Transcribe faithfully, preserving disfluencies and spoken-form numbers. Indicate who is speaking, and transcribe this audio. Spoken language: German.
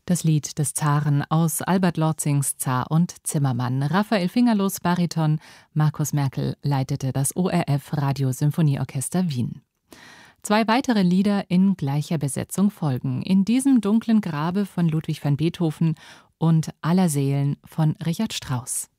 Speaker 1: Das Lied des Zaren aus Albert Lorzings Zar und Zimmermann. Raphael Fingerlos, Bariton, Markus Merkel leitete das O R F Radiosymphonieorchester Wien. Zwei weitere Lieder in gleicher Besetzung folgen. In diesem dunklen Grabe von Ludwig van Beethoven und Aller Seelen von Richard Strauss.